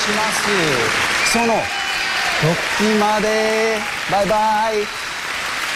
します。その時までバイバイ。